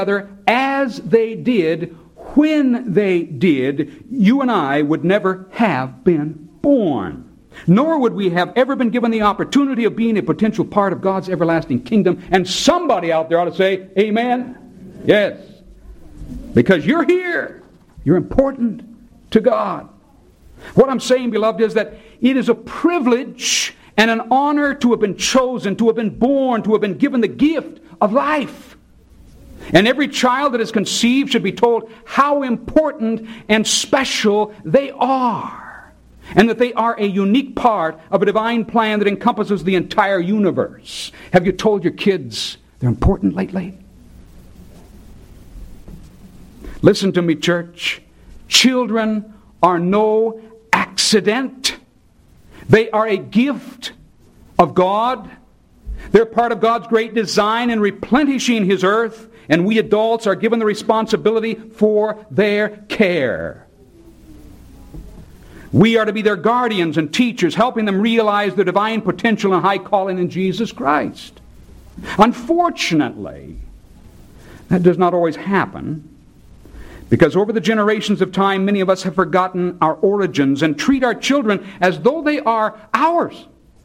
other as they did when they did, you and I would never have been born. Nor would we have ever been given the opportunity of being a potential part of God's everlasting kingdom. And somebody out there ought to say, amen? Yes. Because you're here. You're important to God. What I'm saying, beloved, is that it is a privilege and an honor to have been chosen, to have been born, to have been given the gift of life. And every child that is conceived should be told how important and special they are, and that they are a unique part of a divine plan that encompasses the entire universe. Have you told your kids they're important lately? Listen to me, church. Children are no accident. They are a gift of God. They're part of God's great design in replenishing His earth, and we adults are given the responsibility for their care. We are to be their guardians and teachers, helping them realize their divine potential and high calling in Jesus Christ. Unfortunately, that does not always happen, because over the generations of time, many of us have forgotten our origins and treat our children as though they are ours,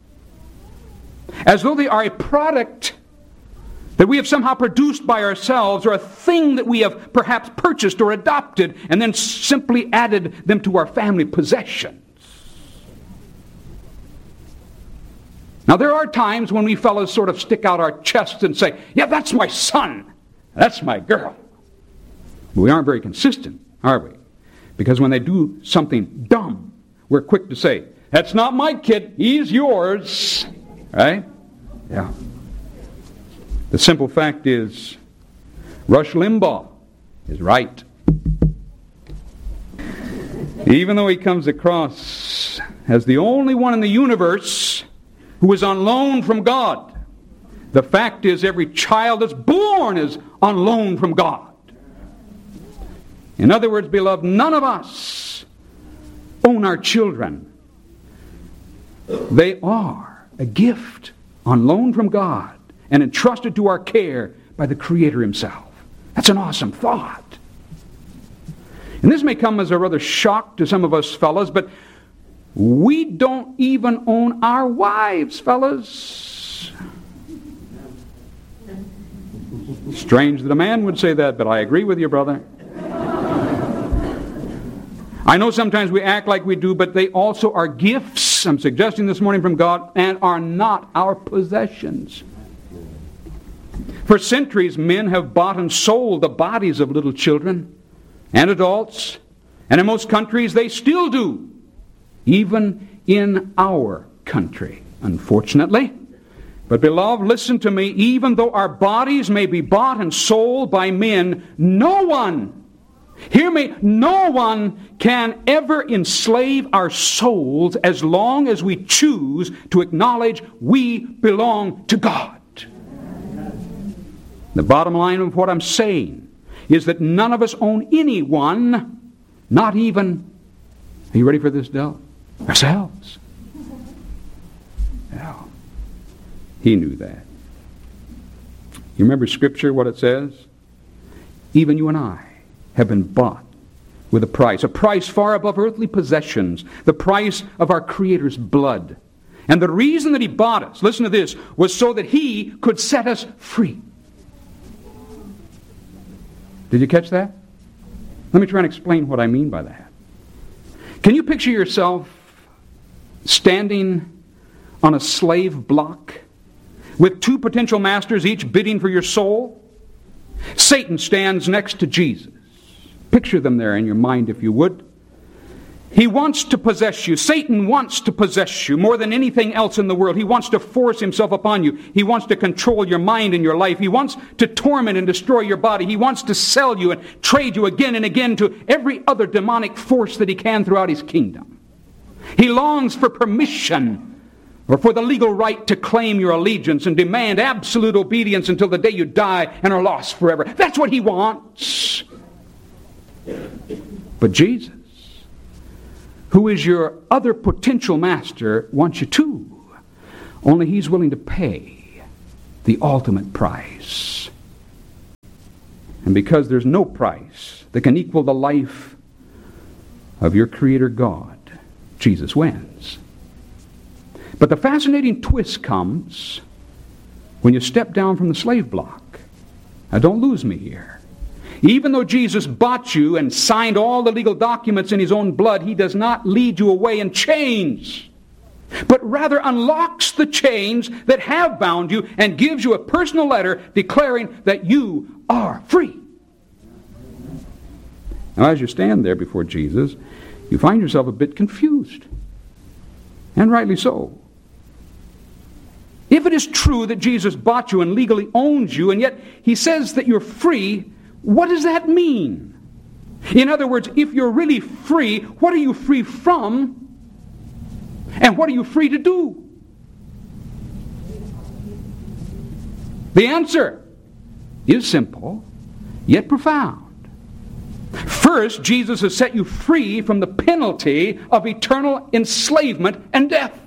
as though they are a product that we have somehow produced by ourselves, or a thing that we have perhaps purchased or adopted and then simply added them to our family possessions. Now, there are times when we fellows sort of stick out our chests and say, yeah, that's my son, that's my girl. But we aren't very consistent, are we? Because when they do something dumb, we're quick to say, that's not my kid, he's yours. Right? Yeah. The simple fact is, Rush Limbaugh is right. Even though he comes across as the only one in the universe who is on loan from God, the fact is every child that's born is on loan from God. In other words, beloved, none of us own our children. They are a gift on loan from God and entrusted to our care by the Creator Himself. That's an awesome thought. And this may come as a rather shock to some of us fellas, but we don't even own our wives, fellas. Strange that a man would say that, but I agree with you, brother. I know sometimes we act like we do, but they also are gifts, I'm suggesting this morning, from God, and are not our possessions. For centuries, men have bought and sold the bodies of little children and adults, and in most countries they still do, even in our country, unfortunately. But beloved, listen to me, even though our bodies may be bought and sold by men, no one, hear me, no one can ever enslave our souls as long as we choose to acknowledge we belong to God. The bottom line of what I'm saying is that none of us own anyone, not even, are you ready for this, Del? Ourselves. Yeah. He knew that. You remember Scripture, what it says? Even you and I have been bought with a price far above earthly possessions, the price of our Creator's blood. And the reason that He bought us, listen to this, was so that He could set us free. Did you catch that? Let me try and explain what I mean by that. Can you picture yourself standing on a slave block with two potential masters, each bidding for your soul? Satan stands next to Jesus. Picture them there in your mind, if you would. He wants to possess you. Satan wants to possess you more than anything else in the world. He wants to force himself upon you. He wants to control your mind and your life. He wants to torment and destroy your body. He wants to sell you and trade you again and again to every other demonic force that he can throughout his kingdom. He longs for permission or for the legal right to claim your allegiance and demand absolute obedience until the day you die and are lost forever. That's what he wants. But Jesus, who is your other potential master, wants you too. Only He's willing to pay the ultimate price. And because there's no price that can equal the life of your Creator God, Jesus wins. But the fascinating twist comes when you step down from the slave block. Now don't lose me here. Even though Jesus bought you and signed all the legal documents in His own blood, He does not lead you away in chains, but rather unlocks the chains that have bound you and gives you a personal letter declaring that you are free. Now as you stand there before Jesus, you find yourself a bit confused. And rightly so. If it is true that Jesus bought you and legally owns you, and yet He says that you're free, what does that mean? In other words, if you're really free, what are you free from? And what are you free to do? The answer is simple, yet profound. First, Jesus has set you free from the penalty of eternal enslavement and death.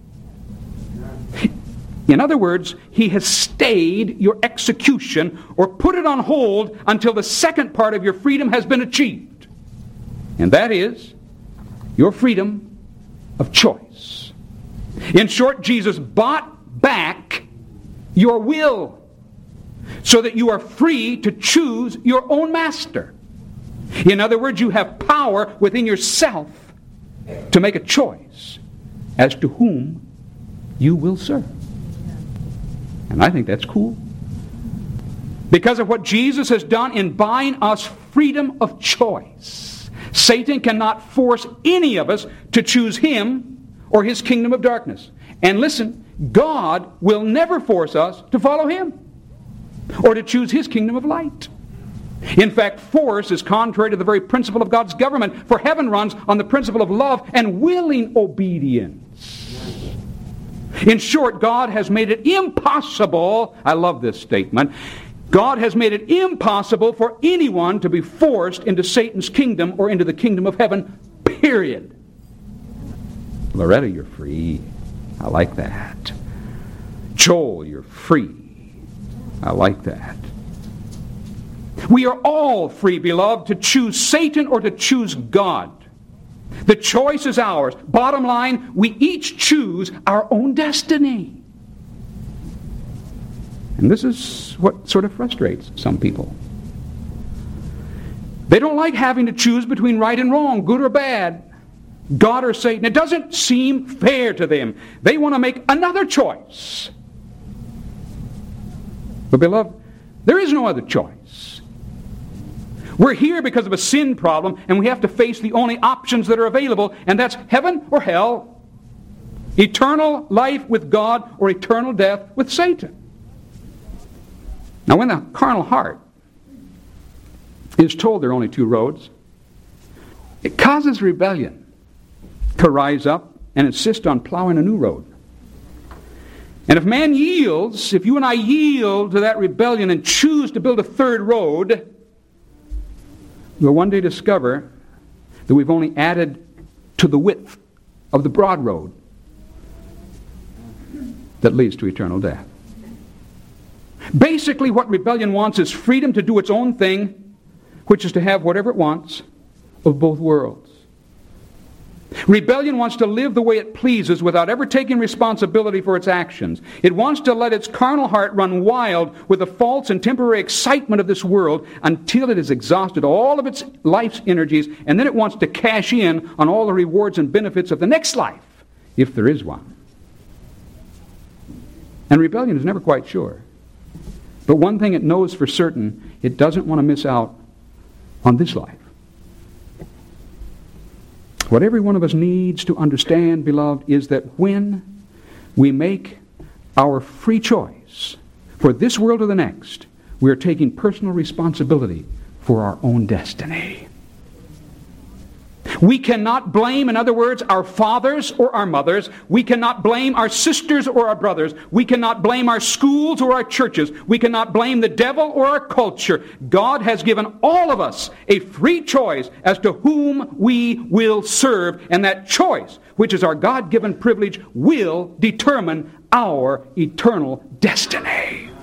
In other words, He has stayed your execution or put it on hold until the second part of your freedom has been achieved. And that is your freedom of choice. In short, Jesus bought back your will so that you are free to choose your own master. In other words, you have power within yourself to make a choice as to whom you will serve. And I think that's cool. Because of what Jesus has done in buying us freedom of choice, Satan cannot force any of us to choose him or his kingdom of darkness. And listen, God will never force us to follow him or to choose his kingdom of light. In fact, force is contrary to the very principle of God's government, for heaven runs on the principle of love and willing obedience. In short, God has made it impossible, I love this statement, God has made it impossible for anyone to be forced into Satan's kingdom or into the kingdom of heaven, period. Loretta, you're free. I like that. Joel, you're free. I like that. We are all free, beloved, to choose Satan or to choose God. The choice is ours. Bottom line, we each choose our own destiny. And this is what sort of frustrates some people. They don't like having to choose between right and wrong, good or bad, God or Satan. It doesn't seem fair to them. They want to make another choice. But beloved, there is no other choice. We're here because of a sin problem, and we have to face the only options that are available, and that's heaven or hell, eternal life with God, or eternal death with Satan. Now, when the carnal heart is told there are only two roads, it causes rebellion to rise up and insist on plowing a new road. And if man yields, if you and I yield to that rebellion and choose to build a third road, we'll one day discover that we've only added to the width of the broad road that leads to eternal death. Basically, what rebellion wants is freedom to do its own thing, which is to have whatever it wants of both worlds. Rebellion wants to live the way it pleases without ever taking responsibility for its actions. It wants to let its carnal heart run wild with the false and temporary excitement of this world until it has exhausted all of its life's energies, and then it wants to cash in on all the rewards and benefits of the next life, if there is one. And rebellion is never quite sure. But one thing it knows for certain, it doesn't want to miss out on this life. What every one of us needs to understand, beloved, is that when we make our free choice for this world or the next, we are taking personal responsibility for our own destiny. We cannot blame, in other words, our fathers or our mothers. We cannot blame our sisters or our brothers. We cannot blame our schools or our churches. We cannot blame the devil or our culture. God has given all of us a free choice as to whom we will serve, and that choice, which is our God-given privilege, will determine our eternal destiny.